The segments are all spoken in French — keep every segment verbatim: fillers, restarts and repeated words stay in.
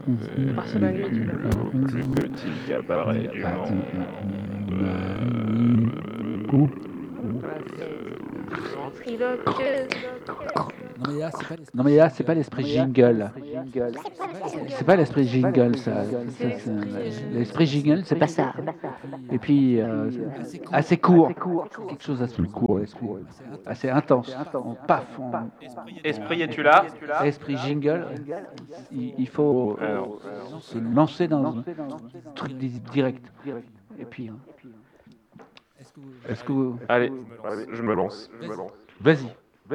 Parce que la nuit, tu l'as. Le plus petit cabaret du monde. Ventriloqueuse. Non mais là, c'est pas l'esprit. Non mais là, c'est pas l'esprit jingle. C'est pas l'esprit jingle, ça. Ça, C'est c'est- l'esprit, L'esprit jingle, c'est pas ça. Et puis, euh, Assez court. assez court. Quelque chose d'assez court, l'esprit. Assez intense. On paf. on- Esprit, es-tu là? Esprit jingle, il, il faut Ah non. se lancer dans un truc di- direct. Et puis, hein, Est-ce que vous... est-ce que vous... Allez, je me lance. Vas-y.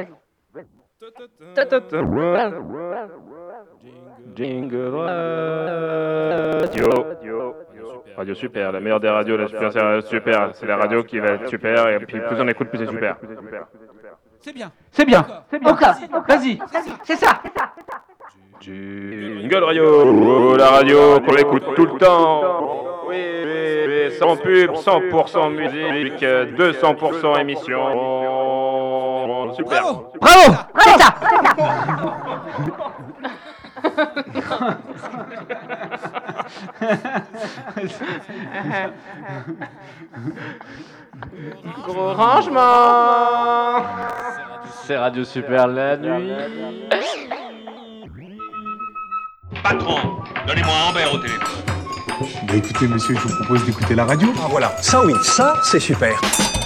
Jingle Radio. Radio super, la meilleure des radios, la super, c'est super. C'est la radio qui va être super et puis plus on écoute, plus c'est super. C'est bien. C'est bien. D'accord. Encore. Vas-y. C'est ça. Jingle Radio, la radio qu'on écoute tout le temps. Oui, oui, oui, sans pub, cent pour cent musique, deux cents pour cent émission. Super. Bravo. Bravo. C'est ça. Gros rangement. C'est Radio Super la nuit. Patron, donnez-moi Amber au téléphone. Bah écoutez monsieur, je vous propose d'écouter la radio. Ah voilà, ça oui, ça c'est super.